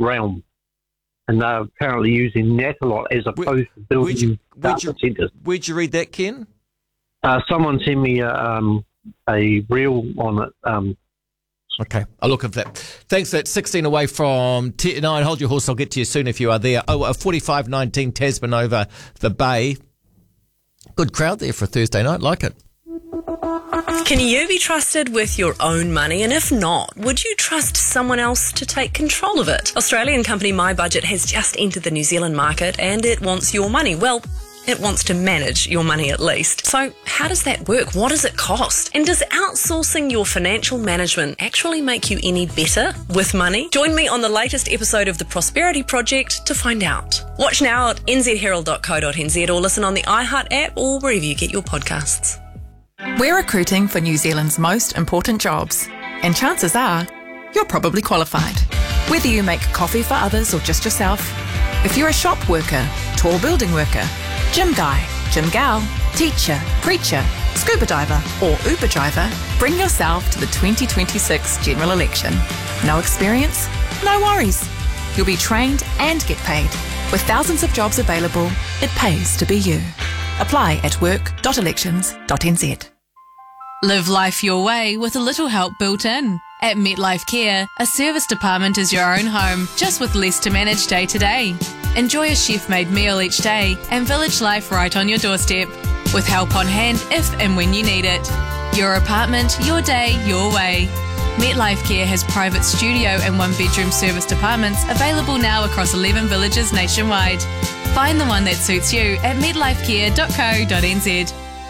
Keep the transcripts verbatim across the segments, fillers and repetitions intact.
realm. And they're apparently using that a lot as opposed Where, to building you, data you, centres. Where'd you read that, Ken? Uh, someone sent me a, um, a reel on it. Um, Okay, I'll look at that. Thanks for that. sixteen away from ten, nine. Hold your horse. I'll get to you soon if you are there. Oh, forty-five nineteen Tasman over the Bay. Good crowd there for a Thursday night. Like it. Can you be trusted with your own money? And if not, would you trust someone else to take control of it? Australian company My Budget has just entered the New Zealand market and it wants your money. Well, it wants to manage your money at least. So how does that work? What does it cost? And does outsourcing your financial management actually make you any better with money? Join me on the latest episode of The Prosperity Project to find out. Watch now at n z herald dot co dot n z or listen on the iHeart app or wherever you get your podcasts. We're recruiting for New Zealand's most important jobs, and chances are you're probably qualified. Whether you make coffee for others or just yourself, if you're a shop worker, tall building worker, gym guy, gym gal, teacher, preacher, scuba diver or Uber driver, bring yourself to the twenty twenty-six general election. No experience? No worries. You'll be trained and get paid. With thousands of jobs available, it pays to be you. Apply at work dot elections dot n z. Live life your way with a little help built in. At MetLife Care, a service department is your own home, just with less to manage day to day. Enjoy a chef-made meal each day and village life right on your doorstep, with help on hand if and when you need it. Your apartment, your day, your way. MetLife Care has private studio and one-bedroom service departments available now across eleven villages nationwide. Find the one that suits you at met life care dot co dot n z.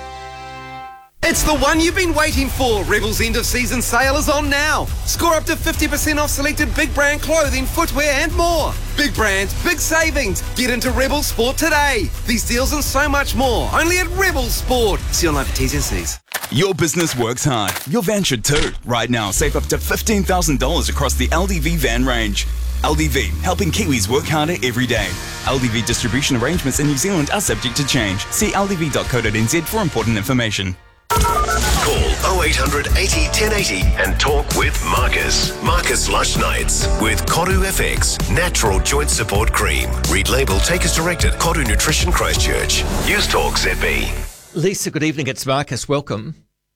It's the one you've been waiting for. Rebel's end of season sale is on now. Score up to fifty percent off selected big brand clothing, footwear and more. Big brands, big savings. Get into Rebel Sport today. These deals and so much more. Only at Rebel Sport. See online for T's and C's. Your business works hard. Your van should too. Right now, save up to fifteen thousand dollars across the L D V van range. L D V, helping Kiwis work harder every day. L D V distribution arrangements in New Zealand are subject to change. See l d v dot co dot n z for important information. Call oh eight hundred eighty ten eighty and talk with Marcus. Marcus Lush Nights with Koru F X Natural Joint Support Cream. Read label, take as directed. Koru Nutrition Christchurch. News Talk Z B. Lisa, good evening. It's Marcus. Welcome.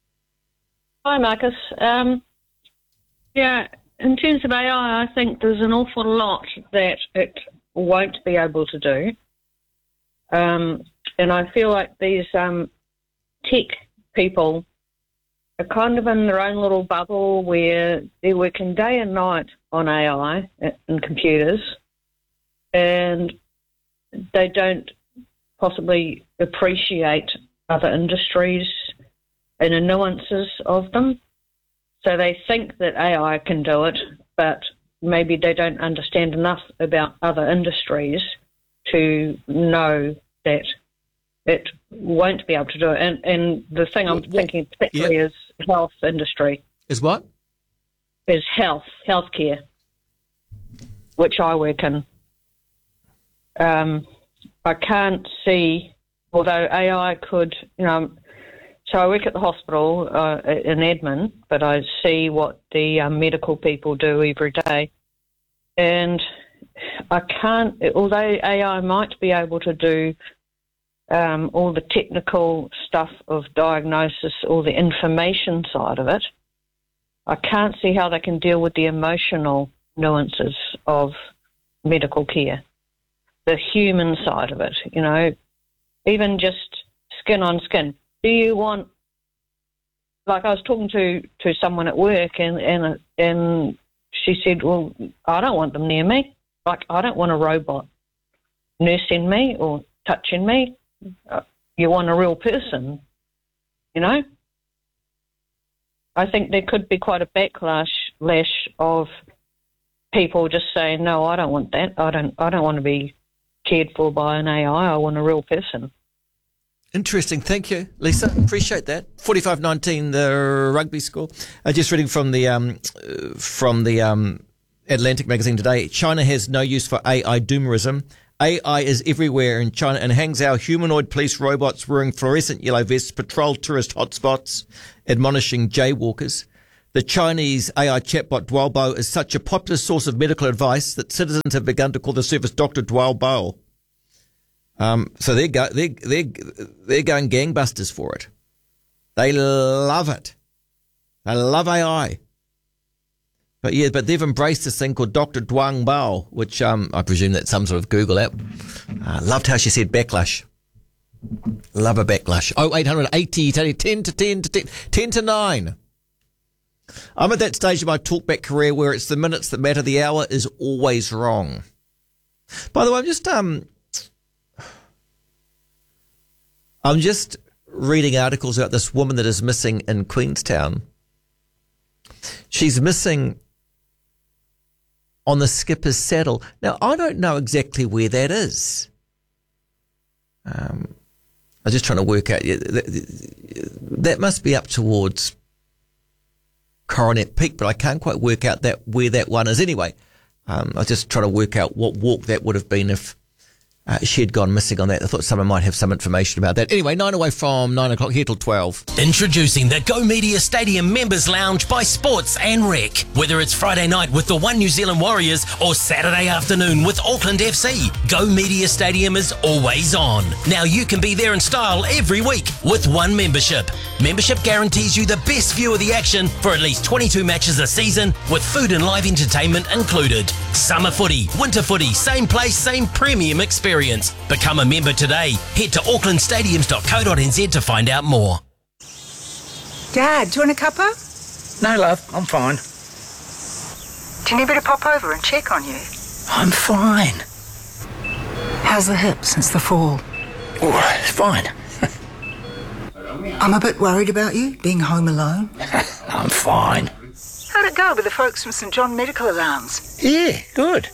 Hi, Marcus. Um, yeah, in terms of A I, I think there's an awful lot that it won't be able to do. Um, and I feel like these um, tech people are kind of in their own little bubble where they're working day and night on A I and computers, and they don't possibly appreciate other industries and the nuances of them. So they think that A I can do it, but maybe they don't understand enough about other industries to know that it won't be able to do it. And, and the thing I'm thinking particularly yep. is health industry. Is what? Is health, healthcare, which I work in. Um, I can't see, although A I could, you know, so I work at the hospital uh, in admin, but I see what the um, medical people do every day. And I can't, although A I might be able to do um, all the technical stuff of diagnosis, all the information side of it, I can't see how they can deal with the emotional nuances of medical care, the human side of it, you know, even just skin on skin. Do you want, like I was talking to, to someone at work and, and, and she said, well, I don't want them near me. Like, I don't want a robot nursing me or touching me. You want a real person, you know? I think there could be quite a backlash lash of people just saying, no, I don't want that. I don't I don't want to be cared for by an A I. I want a real person. Interesting. Thank you, Lisa. Appreciate that. forty-five nineteen, the rugby score. Uh, just reading from the um, uh, from the um, Atlantic magazine today. China has no use for A I doomerism. A I is everywhere in China and hangs out humanoid police robots wearing fluorescent yellow vests patrol tourist hotspots, admonishing jaywalkers. The Chinese A I chatbot Duobo is such a popular source of medical advice that citizens have begun to call the service Doctor Duobo. Um, so they're, go, they're, they're, they're going gangbusters for it. They love it. They love A I. But yeah, but they've embraced this thing called Doctor Duang Bao, which um, I presume that's some sort of Google app. Uh, loved how she said backlash. Love a backlash. Oh, eight hundred eighty, ten to ten to ten, ten to nine. I'm at that stage of my talkback career where it's the minutes that matter. The hour is always wrong. By the way, I'm just um, I'm just reading articles about this woman that is missing in Queenstown. She's missing on the Skipper's Saddle. Now, I don't know exactly where that is. Um, I was just trying to work out. That must be up towards Coronet Peak, but I can't quite work out that where that one is. Anyway, um, I was just trying to work out what walk that would have been if Uh, she had gone missing on that. I thought someone might have some information about that. Anyway, nine away from nine o'clock, here till twelve. Introducing the Go Media Stadium Members Lounge by Sports and Rec. Whether it's Friday night with the One New Zealand Warriors or Saturday afternoon with Auckland F C, Go Media Stadium is always on. Now you can be there in style every week with one membership. Membership guarantees you the best view of the action for at least twenty-two matches a season with food and live entertainment included. Summer footy, winter footy, same place, same premium experience. Become a member today. Head to auckland stadiums dot co dot n z to find out more. Dad, do you want a cuppa? No, love, I'm fine. Do you need me to pop over and check on you? I'm fine. How's the hip since the fall? Oh, it's fine. I'm a bit worried about you, being home alone. I'm fine. How'd it go with the folks from St John Medical Alarms? Yeah, good.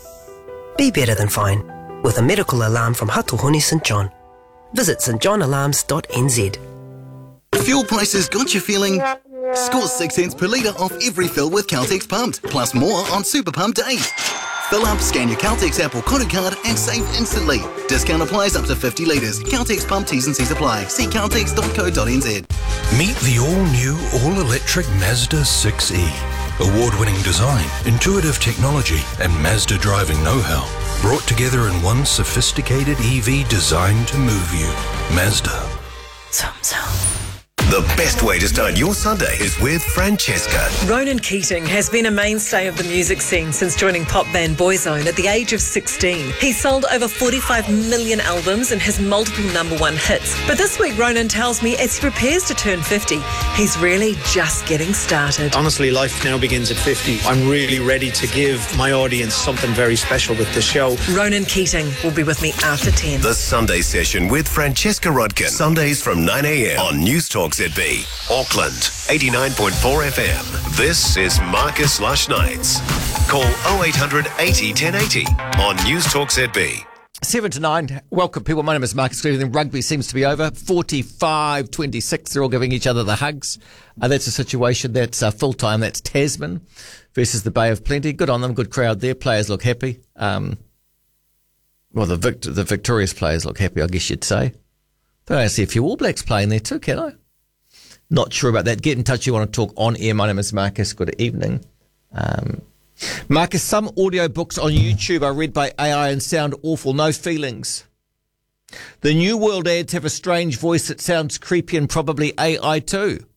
Be better than fine with a medical alarm from Hatuhoni St John. Visit st john alarms dot n z. Fuel prices got you feeling? Score six cents per litre off every fill with Caltex Pumped, plus more on Super Pump days. Fill up, scan your Caltex app or Koru card and save instantly. Discount applies up to fifty litres. Caltex Pump T's and C's apply. See caltex dot co dot n z. Meet the all-new, all-electric Mazda six E. Award-winning design, intuitive technology and Mazda driving know-how. Brought together in one sophisticated E V designed to move you. Mazda. Zum, zum. The best way to start your Sunday is with Francesca. Ronan Keating has been a mainstay of the music scene since joining pop band Boyzone at the age of sixteen. He's sold over forty-five million albums and has multiple number one hits. But this week, Ronan tells me as he prepares to turn fifty, he's really just getting started. Honestly, life now begins at fifty. I'm really ready to give my audience something very special with the show. Ronan Keating will be with me after ten. The Sunday Session with Francesca Rodkin. Sundays from nine a.m. on News Talk Z B. Auckland, eighty-nine point four F M. This is Marcus Lush Nights. Call oh eight hundred eighty ten eighty on News Talk Z B. Seven to nine. Welcome, people. My name is Marcus Cleveland. Rugby seems to be over. forty-five twenty-six. They're all giving each other the hugs. Uh, that's a situation that's uh, full time. That's Tasman versus the Bay of Plenty. Good on them. Good crowd there. Players look happy. Um, well, the vict- the victorious players look happy, I guess you'd say. But I see a few All Blacks playing there too, can I? Not sure about that. Get in touch if you want to talk on air. My name is Marcus. Good evening. Um, Marcus, some audio books on YouTube are read by A I and sound awful. No feelings. The New World ads have a strange voice that sounds creepy and probably A I too.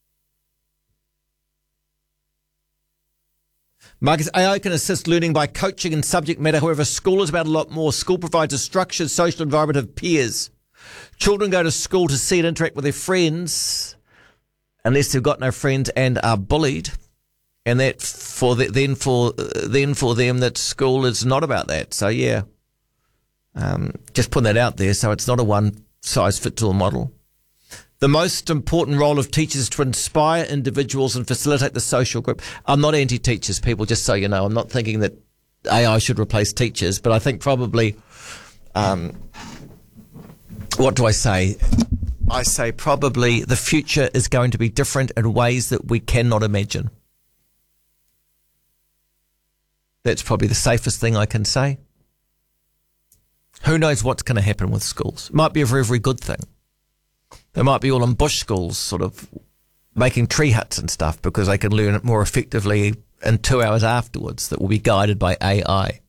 Marcus, A I can assist learning by coaching and subject matter. However, school is about a lot more. School provides a structured social environment of peers. Children go to school to see and interact with their friends, unless they've got no friends and are bullied, and that for the, then for then for them that school is not about that. So yeah, um, just putting that out there. So it's not a one size fits all model. The most important role of teachers is to inspire individuals and facilitate the social group. I'm not anti-teachers, people. Just so you know, I'm not thinking that A I should replace teachers, but I think probably. Um, what do I say? I say probably the future is going to be different in ways that we cannot imagine. That's probably the safest thing I can say. Who knows what's going to happen with schools? Might be a very, very good thing. They might be all in bush schools, sort of making tree huts and stuff because they can learn it more effectively in two hours afterwards that will be guided by A I.